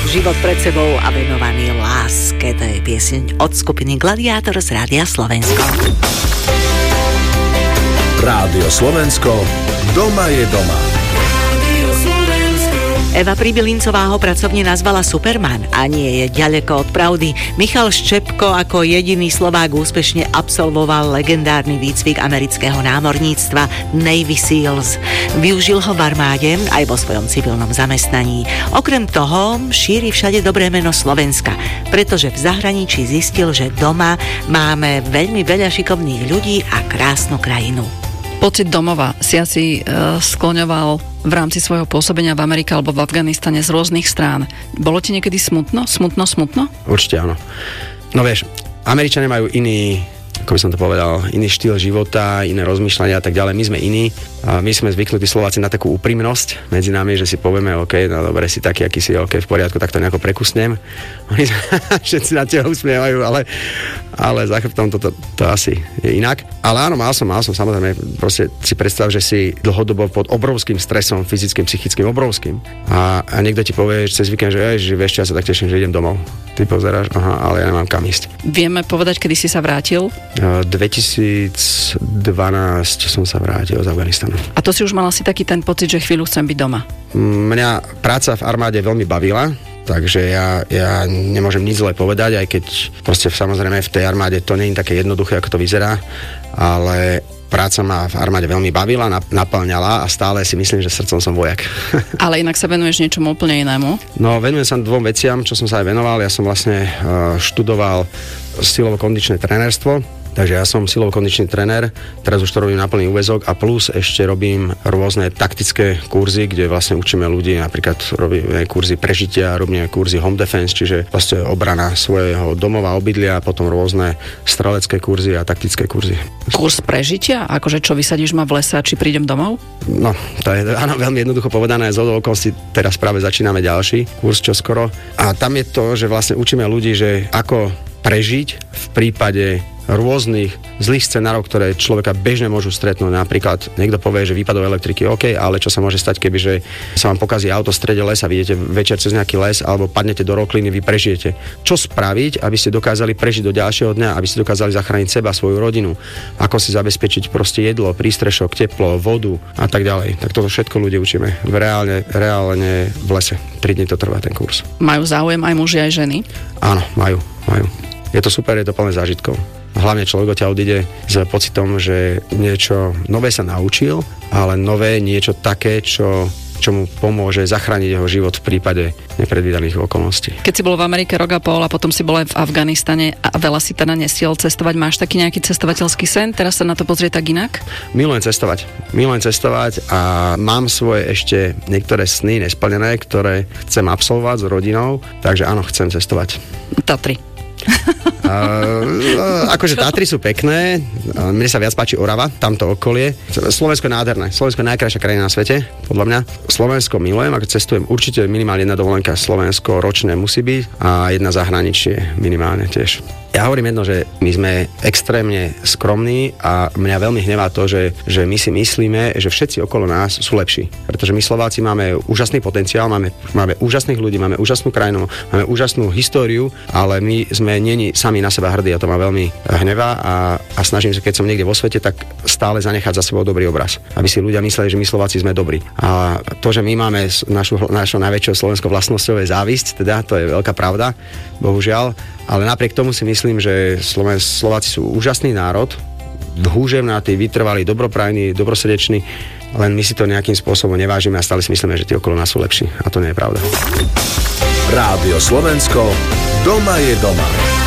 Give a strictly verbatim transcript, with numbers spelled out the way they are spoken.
život pred sebou a venovaný láske. To je pieseň od skupiny Gladiátor z Rádia Slovensko. Rádio Slovensko, doma je doma. Eva Pribylincová ho pracovne nazvala Superman a nie je ďaleko od pravdy. Michal Ščepko ako jediný Slovák úspešne absolvoval legendárny výcvik amerického námorníctva Navy Seals. Využil ho v armáde aj vo svojom civilnom zamestnaní. Okrem toho šíri všade dobré meno Slovenska, pretože v zahraničí zistil, že doma máme veľmi veľa šikovných ľudí a krásnu krajinu. Pocit domova si asi uh, skloňoval v rámci svojho pôsobenia v Amerike alebo v Afganistane z rôznych strán. Bolo ti niekedy smutno? Smutno, smutno? Určite áno. No vieš, Američania majú iný, ako by som to povedal, iný štýl života, iné rozmýšľania a tak ďalej. My sme iní. A my sme zvyknutí Slováci na takú úprimnosť medzi nami, že si povieme, OK, no dobre, si taký, aký si, OK, v poriadku, tak to nejako prekusnem. Oni všetci na teba usmievajú, ale, ale za chrbtom to, to, to asi je inak. Ale áno, mal som, mal som, samozrejme, proste si predstav, že si dlhodobo pod obrovským stresom, fyzickým, psychickým, obrovským. A, a niekto ti povie, že cez víkend, že, že vieš, ja sa tak teším, že idem domov. Ty pozeráš, aha, ale ja nemám kam ísť. Vieme povedať, kedy si sa vrátil? dvetisícdvanásť som sa vrátil z Afganistanu. A to si už mal asi taký ten pocit, že chvíľu chcem byť doma? Mňa práca v armáde veľmi bavila, takže ja, ja nemôžem nič zle povedať, aj keď proste samozrejme v tej armáde to nie je také jednoduché, ako to vyzerá, ale práca ma v armáde veľmi bavila, naplňala a stále si myslím, že srdcom som vojak. Ale inak sa venuješ niečomu úplne inému? No, venujem sa dvom veciam, čo som sa aj venoval. Ja som vlastne uh, študoval silovo-kondičné trénerstvo. Takže ja som silovo-kondičný tréner, teraz už to robím na plný úväzok a plus ešte robím rôzne taktické kurzy, kde vlastne učíme ľudí, napríklad robíme kurzy prežitia, robíme kurzy home defense, čiže vlastne obrana svojho domova, obydlia, potom rôzne strelecké kurzy a taktické kurzy. Kurs prežitia? Akože čo, vysadíš ma v lese a či prídem domov? No, to je áno, veľmi jednoducho povedané, z okolností teraz práve začíname ďalší kurz čoskoro. A tam je to, že vlastne učíme ľudí, že ako prežiť v prípade rôznych zlých scenárov, ktoré človeka bežne môžu stretnúť. Napríklad niekto povie, že výpadov elektriky, OK, ale čo sa môže stať, keby že sa vám pokazí auto v strede lesa, vidíte večer cez nejaký les alebo padnete do rokliny, vy prežijete. Čo spraviť, aby ste dokázali prežiť do ďalšieho dňa, aby ste dokázali zachrániť seba, svoju rodinu, ako si zabezpečiť proste jedlo, prístrešok, teplo, vodu a tak ďalej. Tak toto všetko ľudí učíme. V reálne, reálne v lese. tri dni to trvá ten kurz. Majú záujem aj muži, aj ženy? Áno, majú, majú. Je to super, je to plné zážitkov. Hlavne človek odtiaľ odíde s pocitom, že niečo nové sa naučil, ale nové niečo také, čo, čo mu pomôže zachrániť jeho život v prípade nepredvídaných okolností. Keď si bol v Amerike rok a pol a potom si bol aj v Afganistane a veľa si teda nestiel cestovať, máš taký nejaký cestovateľský sen? Teraz sa na to pozrieť tak inak? Milujem cestovať. Milujem cestovať a mám svoje ešte niektoré sny nesplnené, ktoré chcem absolvovať s rodinou, takže áno, chcem cestovať. Tatry. Uh, akože Tatry sú pekné, mne sa viac páči Orava, tamto okolie. Slovensko je nádherné, Slovensko je najkrajšia krajina na svete, podľa mňa. Slovensko milujem, ako cestujem, určite minimálne jedna dovolenka Slovensko ročne musí byť a jedna zahraničie minimálne tiež. Ja hovorím jedno, že my sme extrémne skromní a mňa veľmi hnevá to, že, že my si myslíme, že všetci okolo nás sú lepší. Pretože my Slováci máme úžasný potenciál, máme, máme úžasných ľudí, máme úžasnú krajinu, máme úžasnú históriu, ale my sme neni sami na seba hrdí a to ma veľmi hnevá a, a snažím sa, keď som niekde vo svete, tak stále zanechať za sebou dobrý obraz. Aby si ľudia mysleli, že my Slováci sme dobrí. A to, že my máme našu, našu najväčšou slovenskou vlastnosťou je závisť, teda to je veľká pravda, bohužiaľ. Ale napriek tomu si myslím, že Sloven- Slováci sú úžasný národ, húževnatý, vytrvalý, dobroprajný, dobrosrdečný, len my si to nejakým spôsobom nevážime a stále si myslíme, že tí okolo nás sú lepší. A to nie je pravda. Rádio Slovensko, doma je doma.